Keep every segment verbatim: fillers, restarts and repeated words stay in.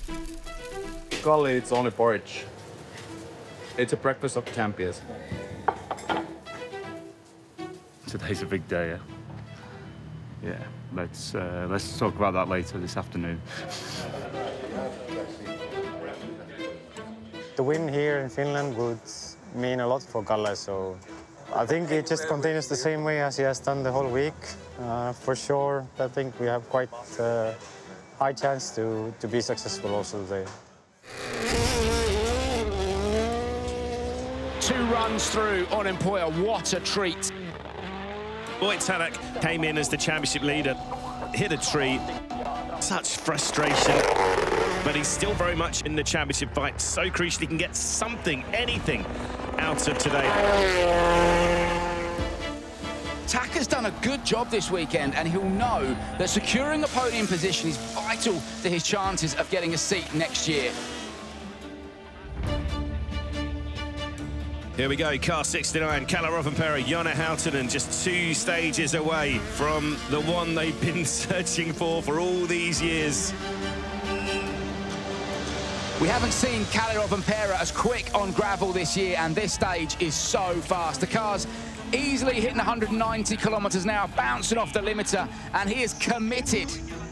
Kalle, it's only porridge. It's a breakfast of champions. Today's a big day, yeah? Yeah, let's, uh, let's talk about that later this afternoon. The win here in Finland would mean a lot for Kalle, so I think he just continues the same way as he has done the whole week. Uh, for sure, I think we have quite a high chance to, to be successful also today. Two runs through on Empoya, what a treat. Boyd Tanak came in as the championship leader, hit a tree, such frustration, but he's still very much in the championship fight, so crucial he can get something, anything out of today. Taka's done a good job this weekend, and he'll know that securing a podium position is vital to his chances of getting a seat next year. Here we go, car sixty-nine, Kalle Rovanperä, Jonna Hautanen, just two stages away from the one they've been searching for for all these years. We haven't seen Kalle Rovanperä as quick on gravel this year, and this stage is so fast. The car's easily hitting one hundred ninety kilometres an hour, bouncing off the limiter, and he is committed.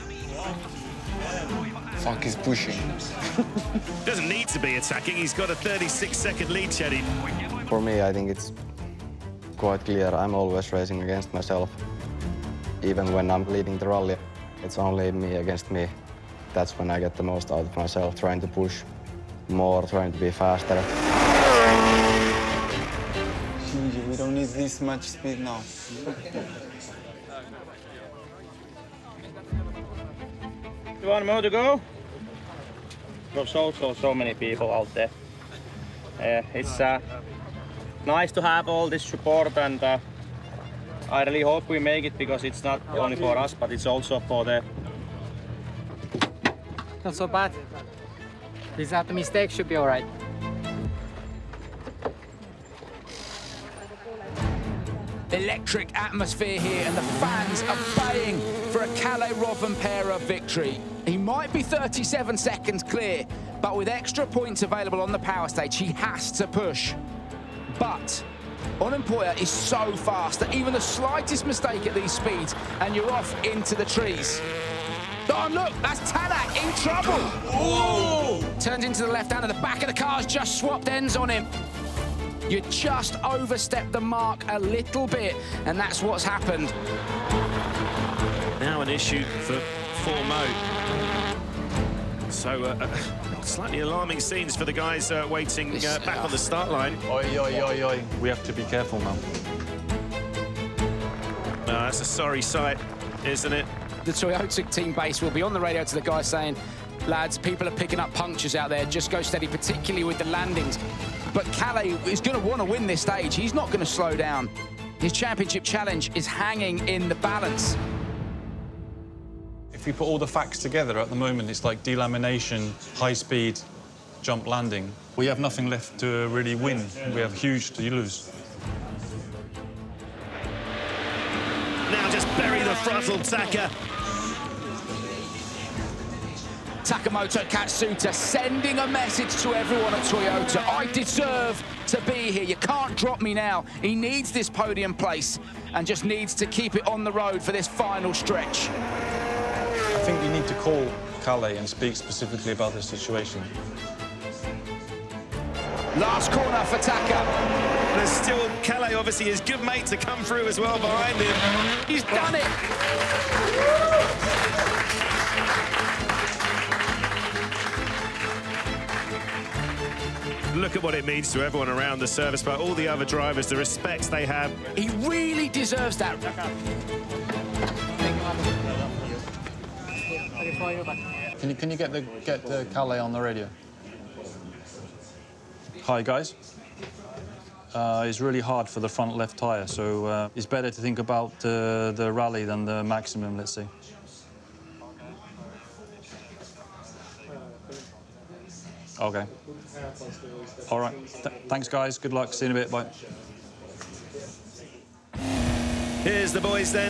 Fuck, he's pushing. Doesn't need to be attacking, he's got a thirty-six second lead, Chedi. For me, I think it's quite clear. I'm always racing against myself. Even when I'm leading the rally, it's only me against me. That's when I get the most out of myself, trying to push more, trying to be faster. Shinji, we don't need this much speed now. One more to go. There's also so many people out there. Uh, it's uh, nice to have all this support, and uh, I really hope we make it, because it's not only for us, but it's also for the... Not so bad. Without the mistake, should be all right. Electric atmosphere here, and the fans are baying for a Kalle Rovanperä victory. He might be thirty-seven seconds clear, but with extra points available on the power stage, he has to push. But Empoya is so fast that even the slightest mistake at these speeds, and you're off into the trees. Oh, and look, that's Tanak in trouble. Whoa! Turns into the left hand, and the back of the car's just swapped ends on him. You just overstepped the mark a little bit, and that's what's happened. Now an issue for Formo. So, uh, uh, slightly alarming scenes for the guys uh, waiting uh, back on the start line. Oi, oi, oi, oi. We have to be careful now. No, that's a sorry sight, isn't it? The Toyota team base will be on the radio to the guys saying, lads, people are picking up punctures out there, just go steady, particularly with the landings. But Kalle is going to want to win this stage. He's not going to slow down. His championship challenge is hanging in the balance. If we put all the facts together, at the moment, it's like delamination, high speed, jump landing. We have nothing left to really win. We have huge to lose. Now just bury the throttle, Taka. Takamoto Katsuta sending a message to everyone at Toyota. I deserve to be here. You can't drop me now. He needs this podium place and just needs to keep it on the road for this final stretch. I think we need to call Kalle and speak specifically about the situation. Last corner for Taka. There's still Kalle, obviously, his good mate to come through as well behind him. He's done it. Look at what it means to everyone around the service bar, all the other drivers, the respect they have. He really deserves that. Can you, can you get the get the Kalle on the radio? Hi, guys. Uh, it's really hard for the front left tyre, so uh, it's better to think about uh, the rally than the maximum, let's say. Okay. All right. Th thanks, guys. Good luck. See you in a bit. Bye. Here's the boys then.